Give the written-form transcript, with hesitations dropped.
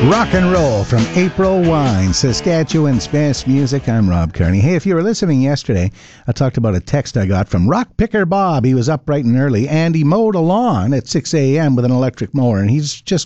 Rock and roll from April Wine, Saskatchewan's best music. I'm Rob Kearney. Hey, if you were listening yesterday, I talked about a text I got from Rock Picker Bob. He was up bright and early, and he mowed a lawn at 6 a.m. with an electric mower, and he's just